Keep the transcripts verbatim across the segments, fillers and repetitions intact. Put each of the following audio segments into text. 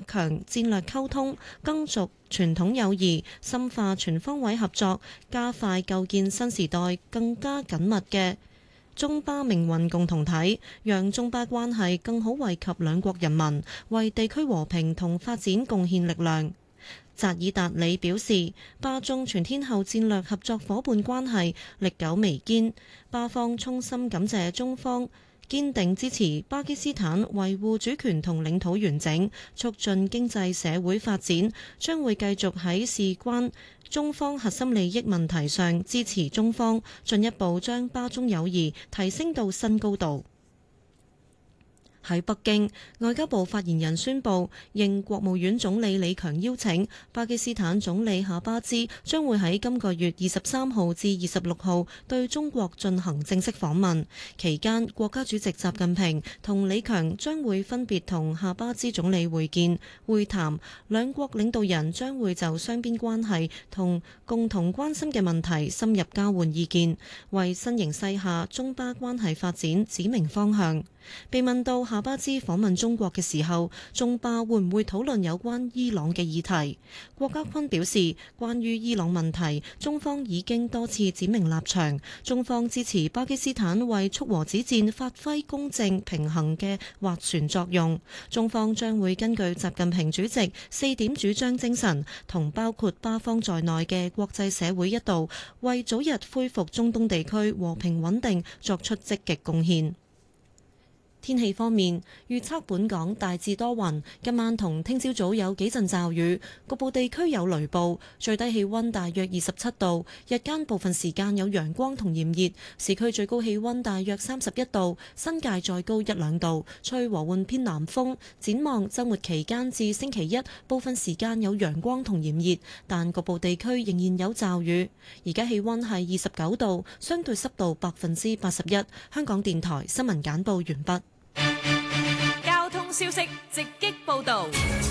強戰略溝通，更續傳統友誼，深化全方位合作，加快構建新時代更加緊密嘅中巴命運共同體，讓中巴關係更好惠及兩國人民，為地區和平同發展貢獻力量。扎爾達里表示，巴中全天候戰略合作伙伴關係歷久彌堅，巴方衷心感謝中方堅定支持巴基斯坦維護主權同領土完整，促進經濟社會發展，將會繼續喺事關中方核心利益問題上支持中方，進一步將巴中友誼提升到新高度。喺北京，外交部發言人宣布，應國務院總理李強邀請，巴基斯坦總理夏巴茲將會喺今個月二十三號至二十六號對中國進行正式訪問。期間，國家主席習近平同李強將會分別同夏巴茲總理會見會談，兩國領導人將會就雙邊關係同共同關心嘅問題深入交換意見，為新形勢下中巴關係發展指明方向。被問到夏巴茲訪問中國嘅時候，中巴會唔會討論有關伊朗嘅議題？郭家坤表示，關於伊朗問題，中方已經多次指明立場，中方支持巴基斯坦為促和止戰發揮公正平衡嘅斡旋作用。中方將會根據習近平主席四點主張精神，同包括巴方在內嘅國際社會一道，為早日恢復中東地區和平穩定作出積極貢獻。天氣方面，預測本港大致多雲，今晚同聽朝早有幾陣驟雨，局部地區有雷暴，最低氣溫大約二十七度，日間部分時間有陽光同炎熱，市區最高氣溫大約三十一度，新界再高一兩度，吹和緩偏南風。展望週末期間至星期一，部分時間有陽光同炎熱，但局部地區仍然有驟雨。而家氣溫係二十九度，相對濕度百分之八十一。香港電台新聞簡報完畢。 交通消息直擊報道。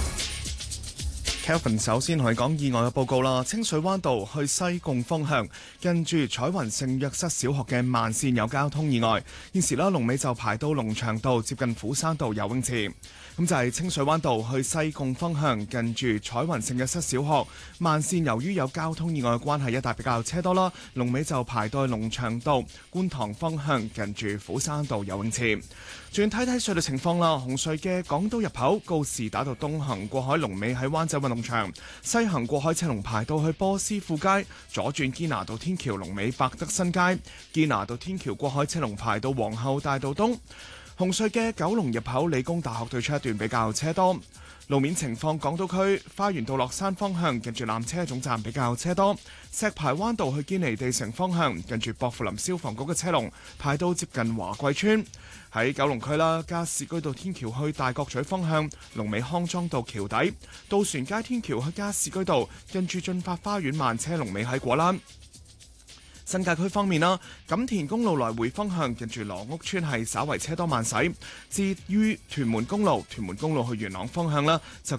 Kelvin 首先同你講意外嘅報告啦。清水灣道去西貢方向，近住彩雲聖約瑟小學嘅慢線有交通意外，現時啦龍尾就排到龍翔道接近虎山道游泳池。咁就係清水灣道去西貢方向，近住彩雲聖約瑟小學慢線，由於有交通意外嘅關係，一帶比較車多啦。龍尾就排到龍翔道觀塘方向，近住虎山道游泳池。轉睇睇隧道情況啦。紅隧嘅港島入口告士打道東行過海龍尾喺灣仔運動場，西行過海車龍排到去波斯富街，左轉堅拿道天橋龍尾百德新街，堅拿道天橋過海車龍排到皇后大道東。紅隧嘅九龍入口理工大學對出一段比較車多。路面情況，港島區花園道落山方向近住纜車總站比較車多，石排灣道去堅尼地城方向近住薄扶林消防局嘅車龍排到接近華貴村。喺九龍區啦，加士居道天橋去大角咀方向龍尾康莊道橋底，渡船街天橋去加士居道近住駿發花園慢車龍尾喺果欄。新界區方面啦，錦田公路來回方向近住羅屋村係稍為車多慢駛，至於屯門公路屯門公路去元朗方向啦，就